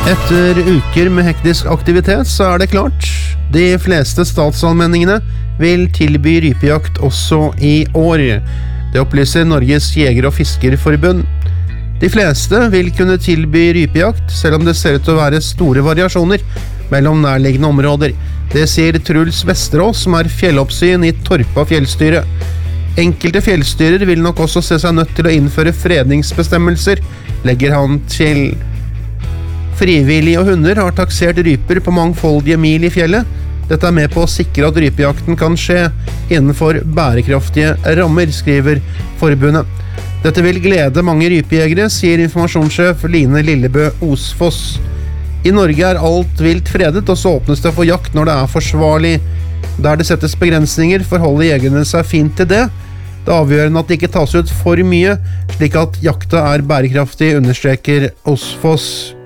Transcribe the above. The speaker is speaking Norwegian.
Etter uker med hektisk aktivitet så det klart. De fleste statsallmenningene vil tilby rypejakt også i år. Det opplyser Norges Jeger- og Fiskerforbund. De fleste vil kunne tilby rypejakt, selv om det ser ut til å være store variasjoner mellom nærliggende områder. Det sier Truls Vesterås, som fjelloppsyn i Torpa fjellstyre. Enkelte fjellstyrer vil nok også se seg nødt til å innføre fredningsbestemmelser, legger han til. Frivillige og hunder har taksert ryper på mangfoldige mil i fjellet. Dette med på å sikre at rypejakten kan skje innenfor bærekraftige rammer, skriver forbundet. Dette vil glede mange rypejegere, sier informasjonssjef Line Lillebø Osfoss. I Norge alt vilt fredet, og så åpnes det for jakt når det forsvarlig. Der det settes begrensninger, forholder jegerne seg fint til det. Det avgjørende at det ikke tas ut for mye, slik at jakta bærekraftig, understreker Osfoss.